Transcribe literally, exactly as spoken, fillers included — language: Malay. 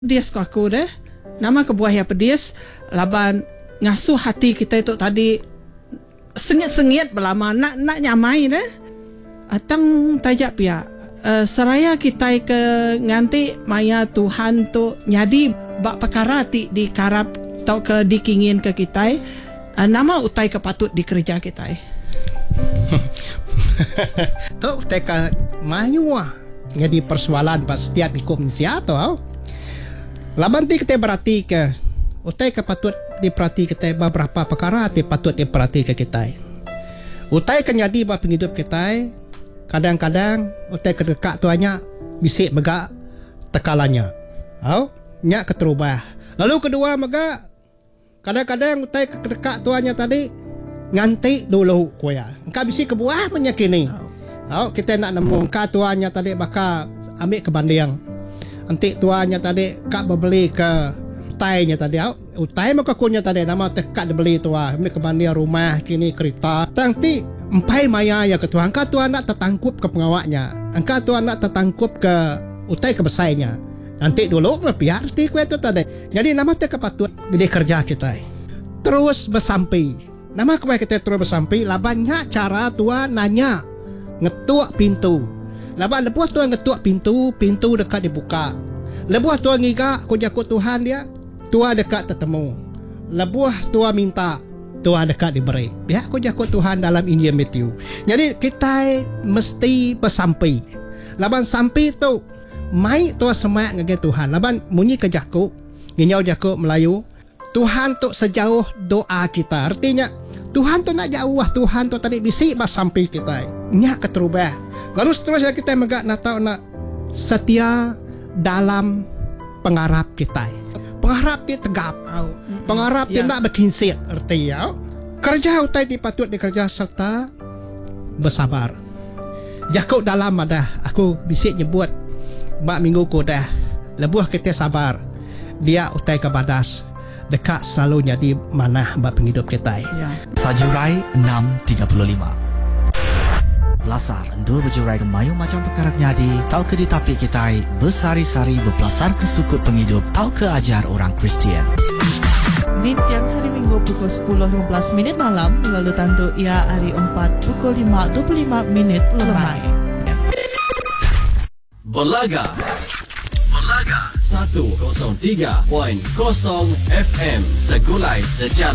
Pedis ko aku deh. Nama kebuah yang pedis. Laban ngasuh hati kita itu tadi sengit-sengit belama nak nak nyamai deh. Atang tajak pia. Uh, seraya kita ke nganti maya Tuhan tu nyadi bak perkara ti di karap tau ke dikingin ke kita. Uh, nama utai kepatut di kerja kita. Tu utai ke mayu ah. Jadi persoalan pas setiap ikut misia tau. Laban ti kita berarti ke utai ke patut diperhati kita beberapa perkara ti patut diperhati ke kita. Utai ke nyadi ba penghidup kita. Kadang-kadang utai ke dekat tuanya bisik megak tekalannya. Au, nyak keterubah. Lalu kedua megak kadang-kadang utai ke dekat tuanya tadi nganti dulu kuya. Engkau bisik kebuah menyakini. Au, kita nak nemu engkau tuanya tadi bakal ambil kebandiang. Nanti tuanya tadi kak berbeli ke utainya tadi, au utai maka kunya tadi nama tekak dibeli tua, ambil kebandiang rumah kini kereta. Nanti empai maya ya ke tuan, engkau tuan nak tertangkup ke pengawaknya, engkau tuan nak tertangkup ke utai ke besainya. Nanti dulu biar ti kue tu tadi. Jadi nama tekak patut di kerja kita terus bersampai. Nama kue kita terus bersampai. Labannya cara tuan nanya ngetuk pintu. Laban lebuah tuan ngetuk pintu, pintu dekat dibuka. Lebuah tuan ngigak ku jakut Tuhan dia, tuan dekat tertemu. Lebuah tuan minta, tuan dekat diberi. Biar ku jakut Tuhan dalam Injil Matthew. Jadi kita mesti bersampai. Laban sampai tu mai tuan semak ngage Tuhan. Laban munyi ke jakut, nginyau jakut Melayu. Tuhan tu sejauh doa kita. Artinya Tuhan tu nak jauh, Tuhan tu tadi bisik pas sampai kita. Nyak keterubah. Lalu seterusnya kita megak nak tahu nak setia dalam pengharap kita. Pengharap dia tegap. Pengharap dia nak berkinsir. Artinya kerja utai dipatut dikerja serta bersabar. Jakut dalam ada aku bisik nyebut bak minggu ku dah. Lebuah kita sabar. Dia utai ke badas. Dekat selalu jadi mana bak penghidup kita. Ya. Sajurai enam tiga puluh lima. Belasar endur berjurai ke mayu macam perkara nyadi. Tau ke ditapik kita bersari-sari berpelasar ke sukut penghidup. Tau ke ajar orang Kristian. Di tiang hari Minggu pukul sepuluh lima belas minit malam. Lalu tandu ia hari empat pukul lima dua puluh lima minit lemai. Belaga Belaga seratus tiga kosong F M Segulai Sejalan.